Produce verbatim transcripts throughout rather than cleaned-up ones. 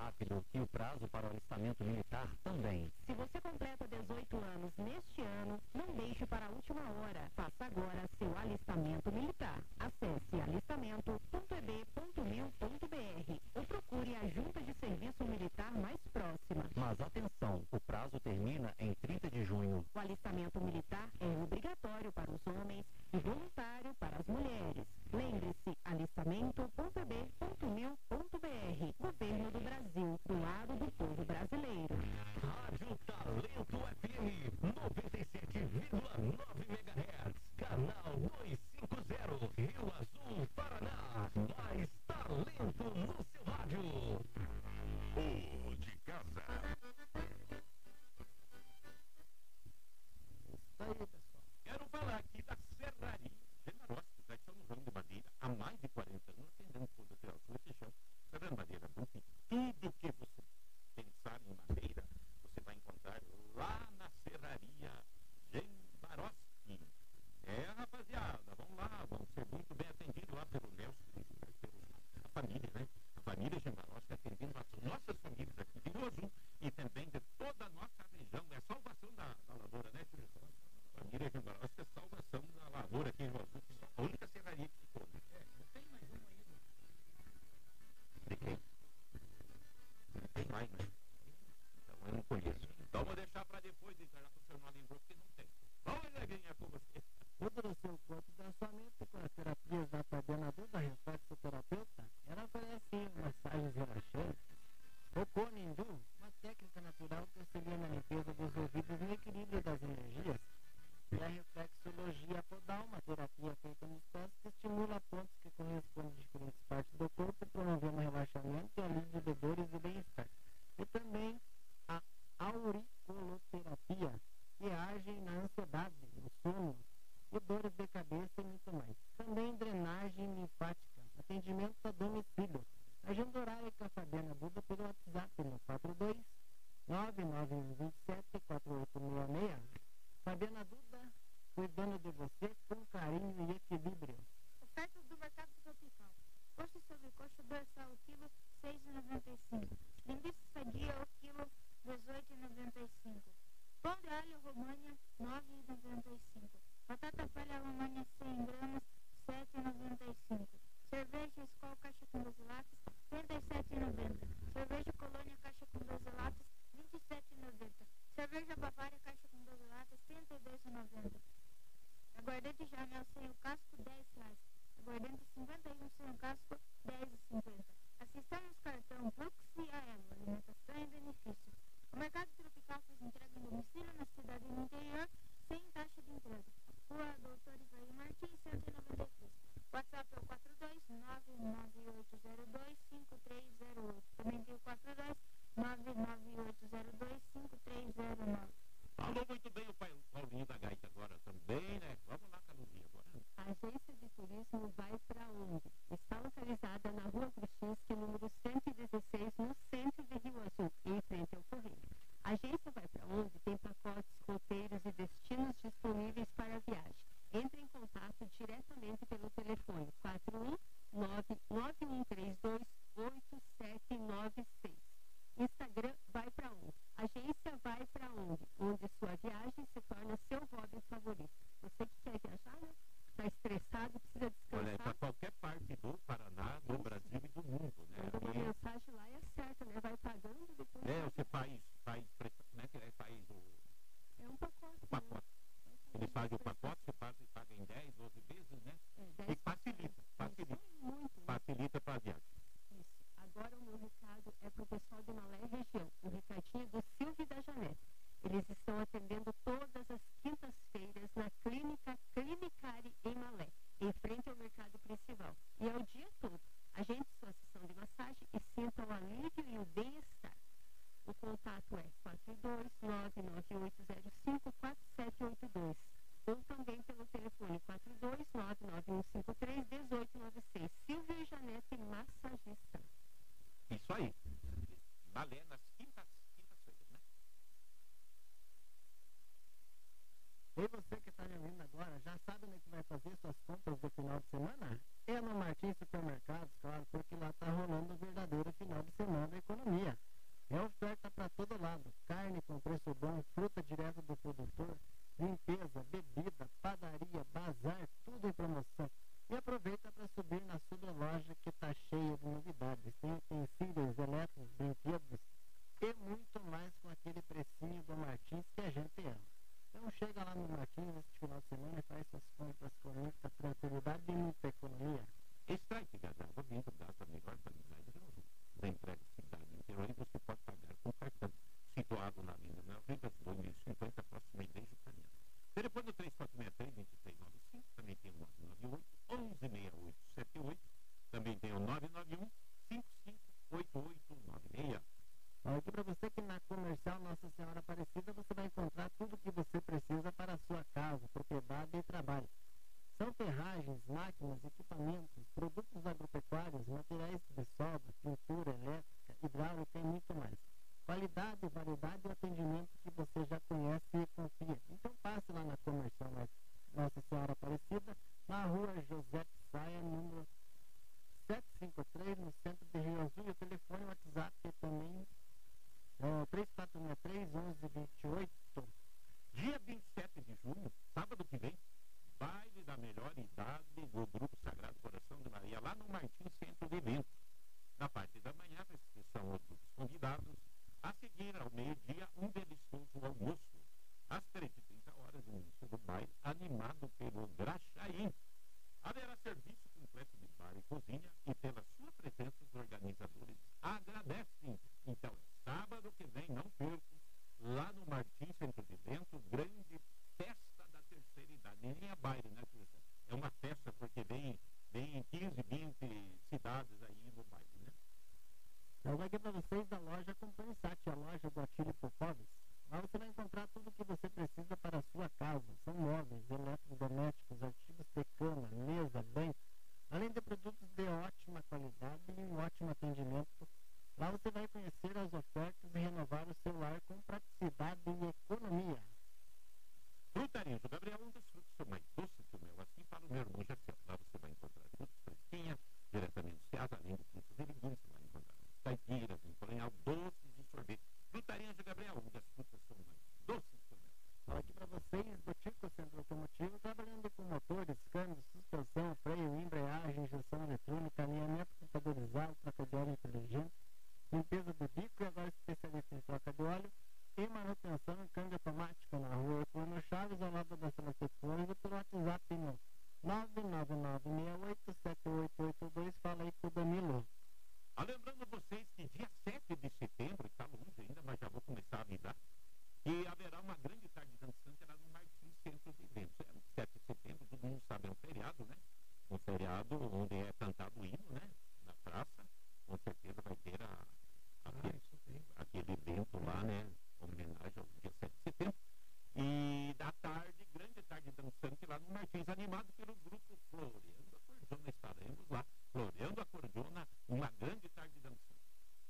rápido e o prazo para o alistamento militar também. Se você completa dezoito anos neste ano, não deixe para a última hora. Faça agora seu alistamento militar. Acesse alistamento ponto e b ponto mil ponto b r ou procure a Junta de Serviço Militar mais próxima. Mas atenção, o prazo termina em trinta de junho. O alistamento militar é obrigatório para os homens e voluntário para as mulheres. Lembre-se, alistamento ponto e b ponto mil ponto b r. Governo do Brasil, do lado do povo brasileiro. Rádio Talento F M noventa e sete vírgula nove megahertz, canal duzentos e cinquenta, Rio Azul, Paraná. Mais talento no seu rádio. O de casa. Isso aí, pessoal. Quero falar aqui da Serraria Generosa, que está no ramo de madeira há mais de quarenta anos, atendendo toda a sua região. Serrano Madeira, Bonfim. Tudo que você pensar em madeira, você vai encontrar lá na Serraria Genbaroski. É, rapaziada, vamos lá, vamos ser muito bem atendidos lá pelo Nelson, pelo, a família, né? A família Genbaroski atendendo as nossas famílias aqui de Rio Azul e também de toda a nossa região. É salvação da, da lavoura, né, Silvio? A família Genbaroski é salvação da lavoura aqui em Rio Azul, a única serraria que ficou. Né? É, não tem mais uma aí, né? De quem? Não tem mais, né? Então eu não conheço. Então vou deixar para depois, já que o senhor não lembrou, porque não tem. Vamos ganhar com você. Tudo no seu corpo e da sua mente com as terapias da Fabiana Duda, reflexoterapeuta. Ela oferece massagens relaxantes. O Conindu, uma técnica natural que auxilia na limpeza dos ouvidos e no equilíbrio das energias. E a reflexologia podal, uma terapia feita nos pés que estimula pontos que correspondem a diferentes partes do corpo, promovendo relaxamento e alívio de dores e bem-estar. E também a auriculoterapia, que age na ansiedade, no sono, e dores de cabeça e muito mais. Também drenagem linfática, atendimento a domicílio. Agenda horária com a Fabiana Duda pelo WhatsApp no quatro dois nove nove um dois sete quatro oito seis seis. Fabiana Duda, cuidando de você com carinho e equilíbrio. Ofertas do mercado tropical. Coxa sobre coxa dorsal, o quilo seis reais e noventa e cinco centavos. Linguiça sadia, o quilo dezoito reais e noventa e cinco centavos. Pão de alho România, nove reais e noventa e cinco centavos. Batata palha România, cem gramas, sete reais e noventa e cinco centavos. Cerveja Skol, caixa com doze latas, trinta e sete reais e noventa centavos. Cerveja Colônia, caixa com doze latas, vinte e sete reais e noventa centavos. Cerveja Bavária, caixa com doze latas, trinta e dois reais e noventa centavos. Aguardente Janel sem o casco, dez reais. Aguardente cinquenta e um sem o casco, dez reais e cinquenta centavos. Assistamos cartão Brux e Aelo, alimentação e benefícios. O mercado tropical faz entrega em domicílio na cidade e no interior, sem taxa de entrega. Rua Doutor Ivaí Martins, cento e noventa e três. WhatsApp é o quatro dois nove nove oito zero dois cinco três zero oito. Também tem o quatro dois nove nove oito zero dois cinco três zero nove. Falou muito bem o Paulinho da Gaita agora também, né? Vamos lá, Caluzinha, agora. A agência de turismo vai para onde? Está localizada na Rua Krustinski, número cento e dezesseis, no centro de Rio Azul, em frente ao Correio. A agência vai para onde? Tem pacotes, roteiros e destinos disponíveis para a viagem. Entre em contato diretamente pelo telefone quatro um nove nove um três dois oito sete nove seis. Instagram vai para onde? Agência vai para onde? Onde sua viagem se torna seu hobby favorito. Você que quer viajar, né? Está estressado, precisa descansar. Olha, para qualquer parte do Paraná, do Brasil e do mundo, né? Manda uma E, mensagem lá e acerta, né? Vai pagando depois. é, você faz, faz, como é que é? Faz o, É um pacote. o pacote. Né? Ele faz o pacote, você paga, paga em dez, doze vezes, né? É, E dez facilita, facilita. Isso é muito, né? Facilita para a viagem. Isso. Agora o meu recado é para o pessoal de Malé região. O recadinho do Silvio e da Janete. Eles estão atendendo todas as quintas-feiras na Clínica Clinicare em Malé, em frente ao mercado principal. E é o dia todo. Agende sua sessão de massagem e sinta o alívio e o bem-estar. O contato é quatro dois nove nove oito zero cinco quatro sete oito dois ou também pelo telefone quatro dois nove nove um cinco três um oito nove seis. Silvio e Janete, massagista. Isso aí. Malé nas quintas, quintas-feiras, né? E você que está me ouvindo agora, já sabe onde é que vai fazer suas compras do final de semana? É no Martins Supermercados, claro, porque lá está rolando o verdadeiro final de semana da economia. elétricos, brinquedos e muito mais com aquele precinho do Martins que a gente ama. Então chega lá no Martins este final de semana e faz suas compras com muita tranquilidade e muita economia. Strike Gás Água Bento gás da melhor qualidade do Brasil. Da entrega cidade inteira e você pode pagar com cartão. Situado na linha Mel Ribas, dois mil e cinquenta, próxima igreja italiana. Telefone três quatro seis três, dois três nove cinco, também tem o nove nove oito, um um seis oito sete oito, também tem o nove nove um, cinco cinco oito oito nove seis. Aqui para você que na Comercial Nossa Senhora Aparecida você vai encontrar tudo o que você precisa para a sua casa, propriedade e trabalho. São ferragens, máquinas, equipamentos, produtos agropecuários, materiais de solda, pintura elétrica, hidráulica e muito mais. Qualidade, variedade e atendimento que você já conhece e confia. Então passe lá na Comercial Nossa Senhora Aparecida, na rua José Saia, número setecentos e cinquenta e três, no centro de Rio Azul. E o telefone WhatsApp é também é, três quatro seis três, um um dois oito. Dia vinte e sete de junho, sábado que vem, baile da melhor idade do Grupo Sagrado Coração de Maria, lá no Martins Centro de Eventos. Na parte da manhã, recepção aos grupos convidados. A seguir, ao meio-dia, um delicioso almoço. Às treze e trinta horas, o início do baile, animado pelo Graxaí. Haverá serviço completo de bar e cozinha e pela sua presença os organizadores agradecem. Então, sábado que vem, não perca, lá no Martins Centro de Eventos, grande festa da terceira idade. Nem é baile, né, Suíça? É uma festa porque vem, vem quinze, vinte cidades aí no baile, né? Eu vou aqui para vocês da loja Compensat, a loja do Atílio Popoves. Lá você vai encontrar tudo o que você precisa para a sua casa. São móveis, eletrodomésticos, artigos de cama, mesa, banho, além de produtos de ótima qualidade e um ótimo atendimento. Lá você vai conhecer as ofertas e renovar o seu lar com praticidade e economia. Frutaria do Gabriel, um dos frutos são mais doces que o mel, assim para o meu irmão Jacel. Lá você vai encontrar frutas fresquinhas, diretamente do Ceasa, além de frutas e legumes, você vai encontrar caipiras, empanhal, doces e sorvete. Frutaria do Gabriel, um das frutas são mais doces que o mel. Fala aqui para vocês do Tico Centro Automotivo, trabalhando com motores, câmbio, suspensão, freio, embreagem, injeção eletrônica, alinhamento computadorizado, troca de óleo inteligente, limpeza do bico e agora especialista em troca de óleo e manutenção em câmbio automático na rua Euclano Chaves, ao lado da Celeste Flores, e pelo WhatsApp no nove nove nove seis oito sete oito oito dois. Fala aí com o Danilo. Ah, lembrando vocês que dia sete de setembro, está longe ainda, mas já vou começar a avisar, que haverá uma grande tarde dançante lá no Martins Centro de Eventos. É, sete de setembro, todo mundo sabe, é um feriado, né? Um feriado onde é cantado o hino, né? Na praça, com certeza vai ter a, a, ah, aquele evento lá, né? Homenagem ao dia sete de setembro. E da tarde, grande tarde dançante lá no Martins, animado pelo grupo Floreando a Cordiona. Estaremos lá, Floreando a Cordiona, uma grande tarde dançante.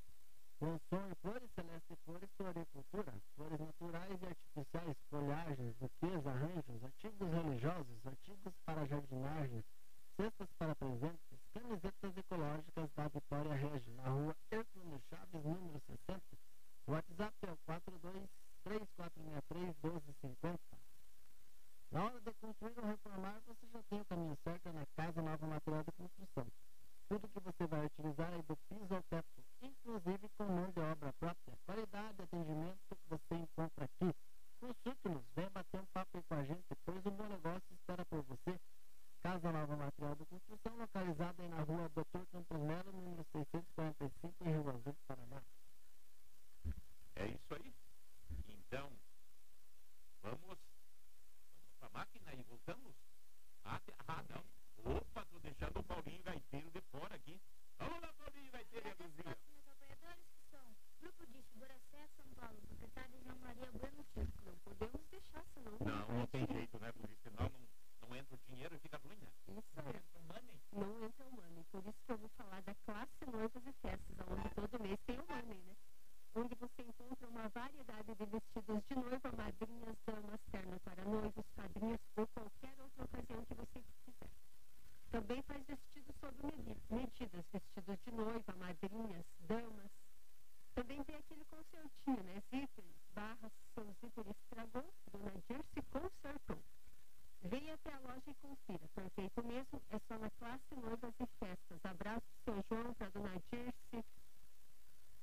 Com som e flores, Celeste Flores, floricultura, flores naturais e artificiais, folhagens, buquês, arranjos, artigos religiosos, artigos para jardinagem, cestas para presentes, camisetas ecológicas da Vitória Régio, na rua Herculano Chaves, número sessenta. O WhatsApp é o quatro dois três quatro seis três um dois cinco zero. Na hora de construir ou reformar, você já tem o caminho certo na Casa Nova Material de Construção. Tudo que você vai utilizar é do piso ao teto, inclusive com mão de obra própria. Qualidade, atendimento, você encontra aqui. Consulte-nos, venha bater um papo aí com a gente, pois um bom negócio espera por você. Casa Nova Material de Construção, localizada aí na rua doutor Campos Melo, número seiscentos e quarenta e cinco, em Rio Azul, Paraná. É isso aí. Então, vamos, vamos para a máquina e voltamos? Ah, ah, não. Opa, tô deixando o Paulinho Gaiteiro de fora aqui. Vamos lá, Paulinho Gaiteiro e a Luzia. Os apoiadores que são Grupo de Boracé, São Paulo, proprietário João Maria Bueno Tio. Não podemos deixar, senão... Não, não tem jeito, né? Porque senão não, não entra o dinheiro e fica ruim, né? Isso Não é. entra o money. Não entra o money. Por isso que eu vou falar da Classe Noivas e Festas, onde todo mês tem o money, né? Onde você encontra uma variedade de vestidos de noiva, madrinhas, damas, terno para noivos, padrinhos ou qualquer outra ocasião que você quiser. Também faz vestidos sob medidas, vestidos de noiva, madrinhas, damas. Também tem aquele concertinho, né? Zíperes, barras, seu zíper estragou, Dona Dirce consertou. Venha até a loja e confira. Perfeito mesmo, é só na Classe Noivas e Festas. Abraço do seu João para Dona Dirce.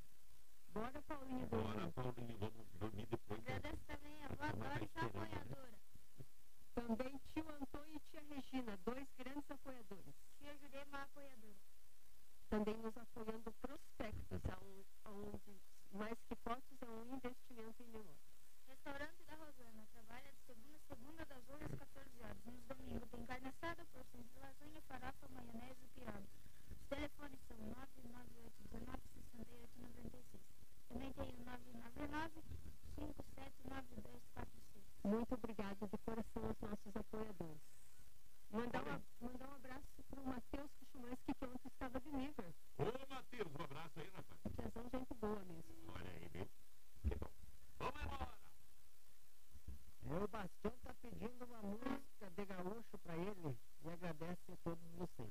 mais que fortes a um investimento em New Orleans. Restaurante da Rosana trabalha de segunda a segunda das onze às quatorze horas. Nos domingos tem carne assada, porções de lasanha, farofa, maionese e pirão. Os telefones são nove nove oito um nove, seis oito nove seis. Também tem o nove nove nove, cinco sete nove dois quatro seis. Muito obrigada de coração aos nossos apoiadores. Mandar, uma, mandar um abraço para o Matheus Kuchumanski, que ontem estava de nível. Ô, Matheus, um abraço aí, rapaz. Tiazão, gente boa mesmo. Olha aí, viu? Que bom. Vamos embora! É, o Bastião está pedindo uma música de gaúcho para ele e agradece a todos vocês.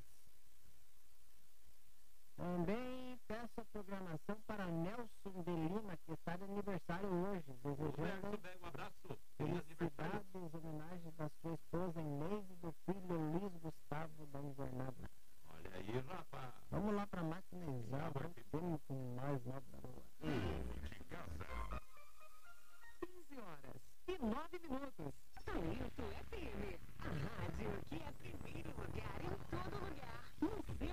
Também peço a programação para Nelson de Lima, que está de aniversário hoje. Ô, Desejando Nelson, um abraço. Feliz aniversário. felicidade